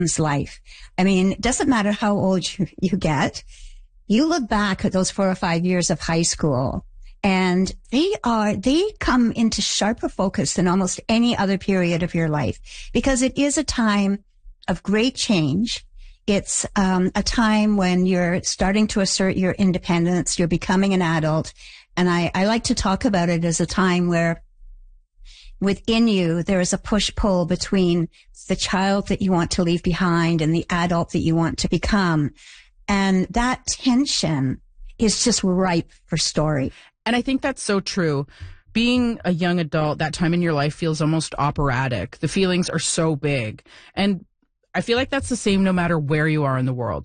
life. I mean, it doesn't matter how old you get. You look back at those 4 or 5 years of high school and they come into sharper focus than almost any other period of your life because it is a time of great change. It's a time when you're starting to assert your independence. You're becoming an adult. And I like to talk about it as a time where within you, there is a push-pull between the child that you want to leave behind and the adult that you want to become. And that tension is just ripe for story. And I think that's so true. Being a young adult, that time in your life feels almost operatic. The feelings are so big. And I feel like that's the same no matter where you are in the world.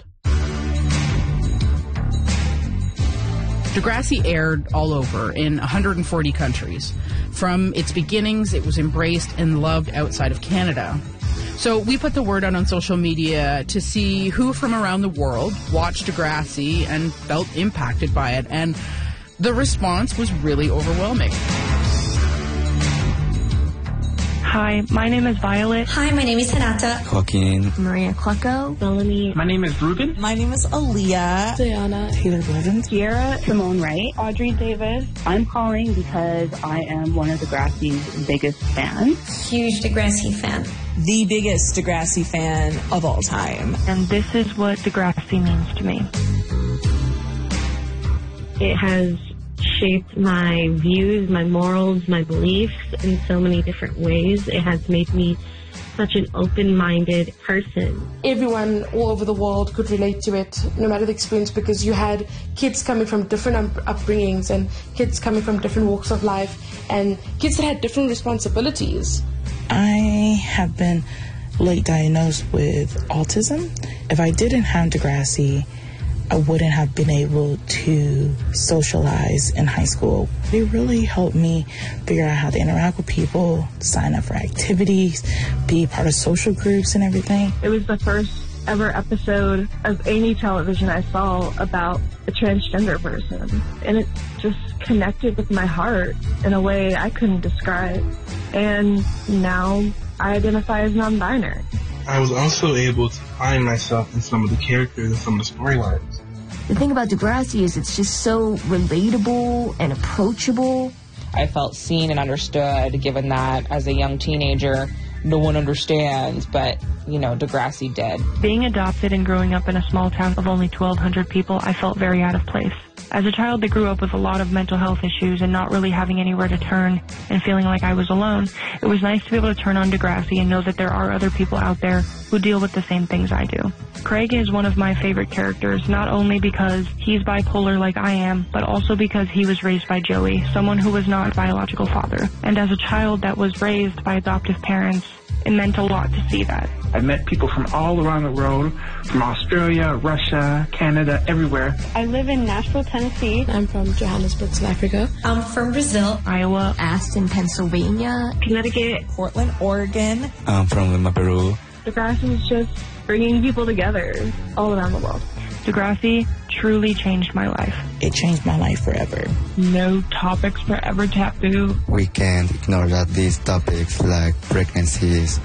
Degrassi aired all over in 140 countries. From its beginnings, it was embraced and loved outside of Canada. So we put the word out on social media to see who from around the world watched Degrassi and felt impacted by it. And the response was really overwhelming. Hi, my name is Violet. Hi, my name is Hinata. Joaquin. Maria Clucko. Melanie. My name is Ruben. My name is Aaliyah. Diana. Taylor Blevins. Sierra. Simone Wright. Audrey Davis. I'm calling because I am one of Degrassi's biggest fans. Huge Degrassi fan. The biggest Degrassi fan of all time. And this is what Degrassi means to me. It has shaped my views, my morals, my beliefs in so many different ways. It has made me such an open-minded person. Everyone all over the world could relate to it, no matter the experience, because you had kids coming from different upbringings and kids coming from different walks of life and kids that had different responsibilities. I have been late diagnosed with autism. If I didn't have Degrassi, I wouldn't have been able to socialize in high school. It really helped me figure out how to interact with people, sign up for activities, be part of social groups and everything. It was the first ever episode of any television I saw about a transgender person. And it just connected with my heart in a way I couldn't describe. And now I identify as non-binary. I was also able to find myself in some of the characters and some of the storylines. The thing about Degrassi is it's just so relatable and approachable. I felt seen and understood, given that as a young teenager, no one understands, but, you know, Degrassi did. Being adopted and growing up in a small town of only 1,200 people, I felt very out of place. As a child that grew up with a lot of mental health issues and not really having anywhere to turn and feeling like I was alone, it was nice to be able to turn on Degrassi and know that there are other people out there who deal with the same things I do. Craig is one of my favorite characters, not only because he's bipolar like I am, but also because he was raised by Joey, someone who was not a biological father. And as a child that was raised by adoptive parents, it meant a lot to see that. I met people from all around the world, from Australia, Russia, Canada, everywhere. I live in Nashville, Tennessee. I'm from Johannesburg, South Africa. I'm from Brazil. Iowa. Aston, Pennsylvania. Connecticut. Portland, Oregon. I'm from Lima, Peru. Degrassi is just bringing people together all around the world. Degrassi truly changed my life. It changed my life forever. No topics were ever taboo. We can't ignore that these topics like pregnancies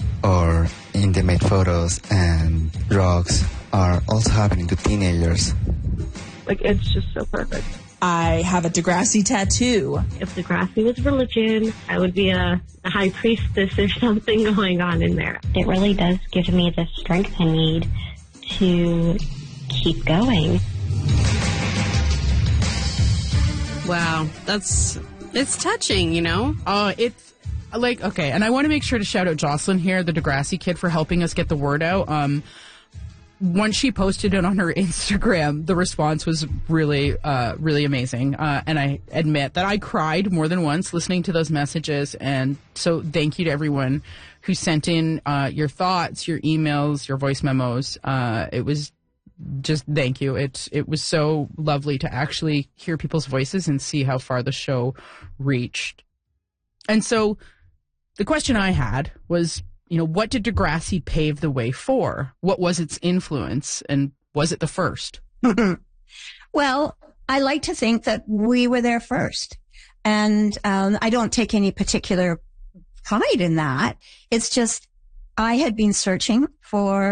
or intimate photos and drugs are also happening to teenagers. Like, it's just so perfect. I have a Degrassi tattoo. If Degrassi was religion, I would be a high priestess or something going on in there. It really does give me the strength I need to keep going. Wow, it's touching, you know? It's like, okay, and I want to make sure to shout out Jocelyn here, the Degrassi kid, for helping us get the word out. Once she posted it on her Instagram, the response was really, really amazing. And I admit that I cried more than once listening to those messages. And so thank you to everyone who sent in your thoughts, your emails, your voice memos. It was just thank you. It was so lovely to actually hear people's voices and see how far the show reached. And so the question I had was, you know, what did Degrassi pave the way for? What was its influence, and was it the first? Well, I like to think that we were there first. And I don't take any particular pride in that. It's just I had been searching for